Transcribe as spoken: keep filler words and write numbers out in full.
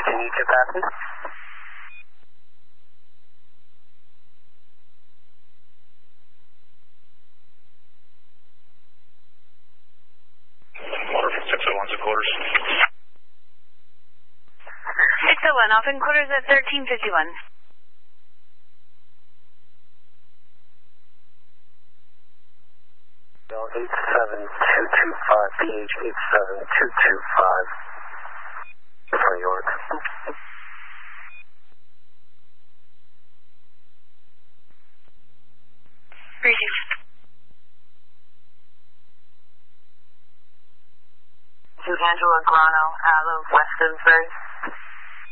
Continue capacity. six oh one's at quarters. six oh one, off in quarters at thirteen fifty-one. eight seven two two five, P H eight seven two two five. For York. Briefing. To Angela Grano, Allo, Weston first.